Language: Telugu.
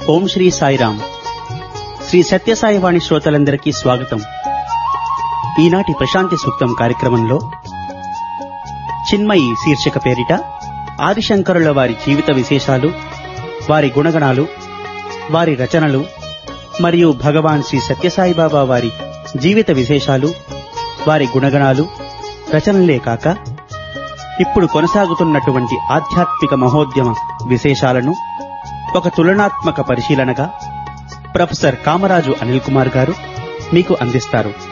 ఓం శ్రీ సాయిరామ్. శ్రీ సత్యసాయివాణి శ్రోతలందరికీ స్వాగతం. ఈనాటి ప్రశాంతి సూక్తం కార్యక్రమంలో చిన్మయి శీర్షిక పేరిట ఆదిశంకరుల వారి జీవిత విశేషాలు, వారి గుణగణాలు, వారి రచనలు మరియు భగవాన్ శ్రీ సత్యసాయిబాబా వారి జీవిత విశేషాలు, వారి గుణగణాలు, రచనలే కాక ఇప్పుడు కొనసాగుతున్నటువంటి ఆధ్యాత్మిక మహోద్యమ విశేషాలను ఒక తులనాత్మక పరిశీలనగా ప్రొఫెసర్ కామరాజు అనిల్ కుమార్ గారు మీకు అందిస్తారు.